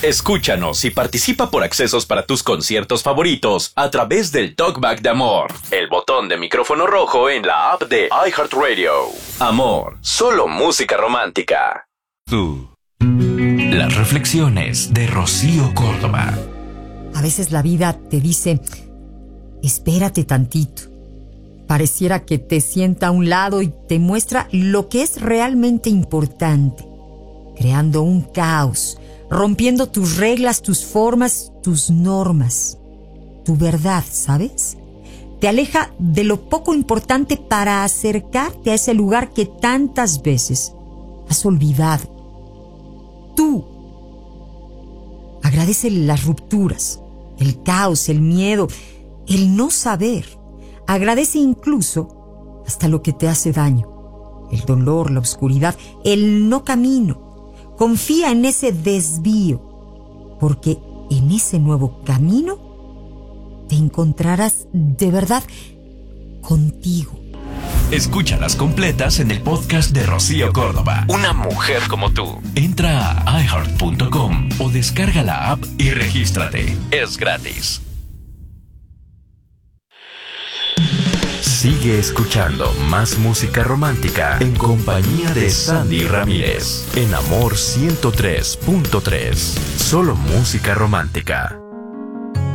Escúchanos y participa por accesos para tus conciertos favoritos a través del Talkback de Amor, el botón de micrófono rojo en la app de iHeartRadio. Amor, solo música romántica. Las reflexiones de Rocío Córdoba. A veces la vida te dice, espérate tantito. Pareciera que te sienta a un lado y te muestra lo que es realmente importante, creando un caos, rompiendo tus reglas, tus formas, tus normas, tu verdad, ¿sabes? Te aleja de lo poco importante para acercarte a ese lugar que tantas veces has olvidado. Tú agradece las rupturas, el caos, el miedo, el no saber. Agradece incluso hasta lo que te hace daño, el dolor, la oscuridad, el no camino. Confía en ese desvío, porque en ese nuevo camino te encontrarás de verdad contigo. Escúchalas completas en el podcast de Rocío Córdoba. Una mujer como tú. Entra a iHeart.com o descarga la app y regístrate. Es gratis. Sigue escuchando más música romántica en compañía de Sandy Ramírez en Amor 103.3. Solo música romántica.